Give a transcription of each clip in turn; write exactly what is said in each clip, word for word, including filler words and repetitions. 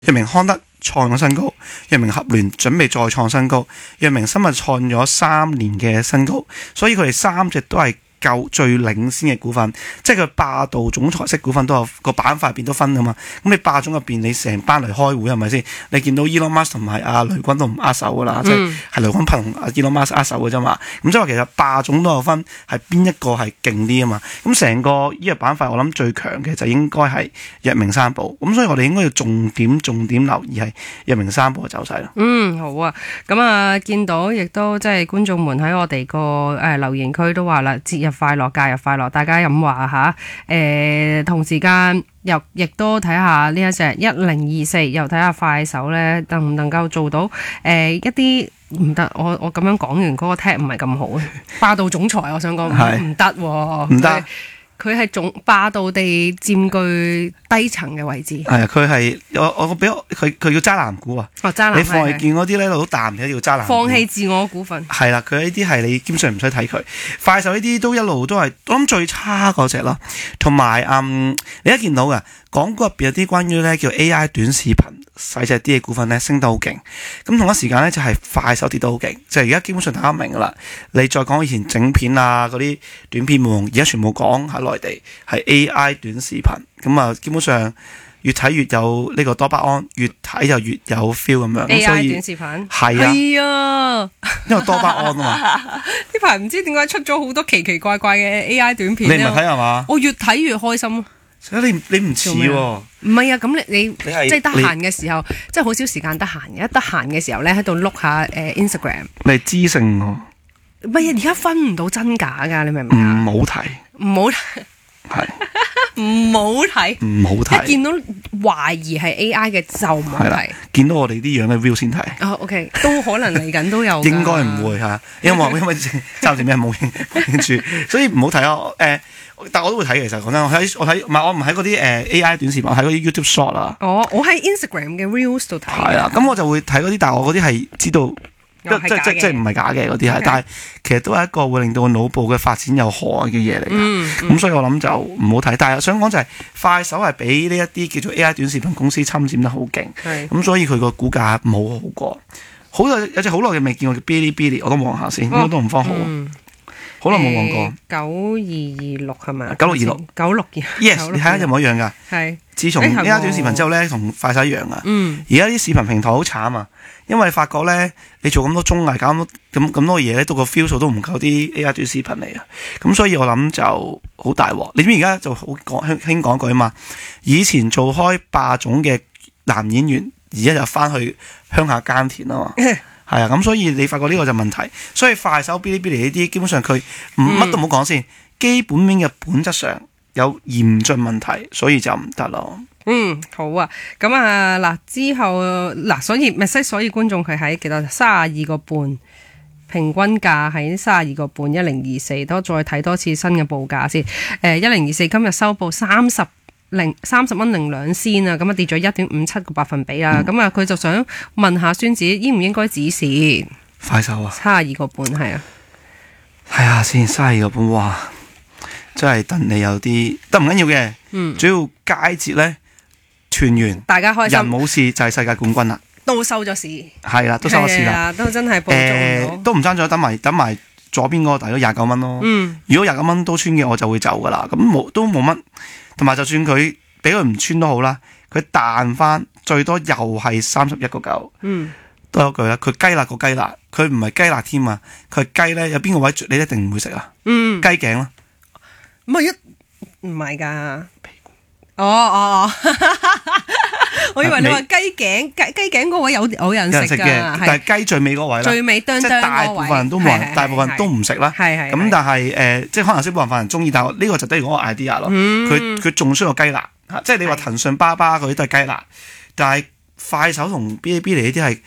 藥明康德創咗新高，藥明合聯準備再創新高，藥明生物創咗三年嘅新高，所以佢哋三隻都係夠最領先嘅股份，即係佢霸道總裁式股份都有個板塊入邊都分噶嘛。咁你霸總入邊你成班嚟開會係咪先？你見到 Elon Musk 同埋阿雷軍都唔握手噶啦，嗯、即係係雷軍拍同阿 Elon Musk 握手嘅啫嘛。咁即係話其實霸總都有分係邊一個係勁啲啊嘛。咁成個醫藥板塊我諗最強嘅就應該係藥明三寶。咁所以我哋應該要重點重點留意係藥明三寶嘅走勢咯。 嗯，好啊。咁啊，見到亦都即係觀眾們喺我哋個誒留言區都話啦，節日快樂，假日快樂，大家咁話吓，誒同時間又亦都睇下呢一隻一零二四，又睇下快手咧能唔能夠做到誒、呃、一啲唔得，我我咁樣講完嗰個 tag 唔係咁好啊，霸道總裁我想講唔得喎，唔得。佢係總霸道地佔據低層嘅位置。係啊， 佢係我我俾佢佢叫渣男股啊。 哦，渣男。 你放係見嗰啲咧好淡嘅叫渣男股。 放棄自我股份。係啦，佢呢啲係你基本上唔使睇佢。快手呢啲都一路都係我諗最差嗰隻咯。同埋嗯，你一見到嘅港股入邊有啲關於咧叫 A I 短視頻細隻啲嘅股份咧升得好勁。咁同一時間咧就係快手跌得好勁。就係而家基本上大家明噶啦。你再講以前整片啊嗰啲短片冇用，而家全部講喺內地係 A I 短視頻。咁啊，基本上越睇越有呢個多巴胺，越睇就越有 feel 咁樣。 A I 短視頻係啊， 係啊， 因為多巴胺啊嘛。 呢排唔知點解出咗好多奇奇怪怪嘅 A I 短片。 你唔係睇係嘛？ 我越睇越開心。 你你唔似喎？ 唔係啊，咁你你即係得閒嘅時候，即係好少時間得閒嘅。一得閒嘅時候咧，喺度碌下誒 Instagram。 你係知性喎？ 唔係啊，而家分唔到真假㗎，你明唔明啊？ 唔好睇， 唔好睇，係唔好睇， 唔好睇。 一見到懷疑係 A I 嘅就唔好睇。 見到我哋啲樣嘅 view 先睇。 哦 ，OK， 都可能嚟緊都有。 應該唔會嚇，因為因為暫時咩冇興趣，所以唔好睇啊。誒。但我都會睇，其實講真，我睇我睇唔係我唔喺嗰啲誒 A I 短視頻，我睇嗰啲 YouTube short 啊。 哦，我喺 Instagram 嘅 Reels 度睇。 係啊，咁我就會睇嗰啲，但係我嗰啲係知道，即即即唔係假嘅嗰啲係， okay. 但係其實都係一個會令到個腦部嘅發展有害嘅嘢嚟嘅。咁、嗯嗯、所以我諗就唔好睇。但係想講就係、是、快手係俾呢一啲叫做 A I 短視頻公司侵佔得好勁。咁所以佢個股價冇好過。好耐有隻好耐嘅未見過嘅 Bilibili， 我都望下先，應該都唔方好。嗯好耐冇望過，九二二六係咪？九六二六，九六二。Yes， 你睇下有冇一樣㗎？係。自從 A I 短視頻之後咧，同快手一樣啊。嗯。而家啲視頻平台好慘啊，因為你發覺咧，你做咁多綜藝，搞咁咁咁多嘢咧，到個 feel 數都唔夠啲 A I 短視頻嚟啊。咁所以我諗就好大鑊。你知唔知而家就好講興興講句啊嘛？以前做開霸總嘅男演員，而家就翻去鄉下耕田啊嘛。係啊，咁所以你發覺呢個就問題，所以快手、Bilibili呢啲基本上佢乜都唔好講先，基本面嘅本質上有嚴峻問題，所以就唔得咯。 嗯，好啊，咁啊嗱之後嗱，所以咪即所以觀眾佢喺幾多三十二個半，平均價喺三十二個半，一零二四，都再睇多次新嘅報價先。誒，一零二四今日收報三十。零三十蚊零兩仙啊，咁啊跌咗一點五七個百分比啊，咁啊佢就想問下孫子應唔應該止蝕？ 快手啊， 三十二個半係啊， 係啊，先三十二個半，哇，真係戥你有啲，得唔緊要嘅，嗯，主要佳節咧團圓， 大家開心， 人冇事就係世界冠軍啦， 都收咗市， 係啦，都收咗市啦， 都真係捕捉唔到， 都唔爭咗，等埋等埋左邊嗰個大約廿九蚊咯，嗯，如果廿九蚊都穿嘅，我就會走噶啦，咁冇都冇乜。同埋就算佢俾佢唔穿都好啦，佢彈翻最多又係三十一個九，嗯，都有句啦。佢雞肋個雞肋，佢唔係雞肋添啊！佢係雞咧，有邊個位你一定唔會食啊？嗯，雞頸咯， 唔係一唔係㗎，哦哦，我以為你話雞頸雞雞頸嗰位有有人食嘅， 但係雞最尾嗰位啦， 最尾哚哚嗰位，即係大部分人都冇人，大部分人都唔食啦。係係咁，但係誒，即係可能少部分人中意，但係呢個就等於嗰個 idea 咯。佢佢仲需要雞肋，即係你話騰訊、巴巴嗰啲都係雞肋，但係快手同 Bilibili 呢啲係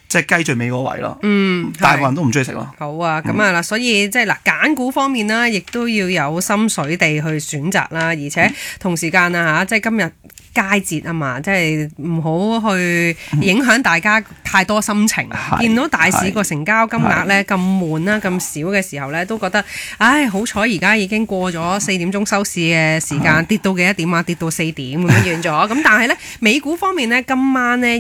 即係雞最尾嗰位咯。 嗯， 大部分人都唔中意食咯。 好啊，咁啊嗱，所以即係嗱揀股方面啦，亦都要有心水地去選擇啦，而且同時間啊嚇，即係今日佳節啊嘛，即係唔好去影響大家太多心情。 嗯、 見到大市個成交金額咧咁悶啦、咁少嘅時候咧，都覺得唉，好彩而家已經過咗四點鐘收市嘅時間，跌到幾多點啊？跌到四點咁樣完咗。咁但係咧，美股方面咧，今晚咧。